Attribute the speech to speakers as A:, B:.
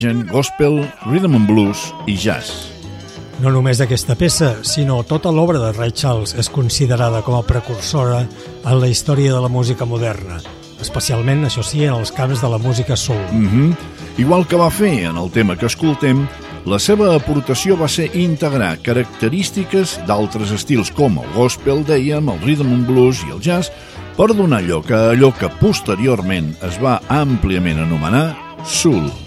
A: gospel, rhythm and blues i jazz.
B: No només aquesta peça, sinó tota l'obra de Ray Charles és considerada com a precursora en la història de la música moderna, especialment, això sí, en els camps de la música soul.
A: Igual que va fer en el tema que escoltem, la seva aportació va ser integrar característiques d'altres estils com el gospel, dèiem, el rhythm and blues i el jazz, per donar lloc a allò que posteriorment es va àmpliament anomenar soul.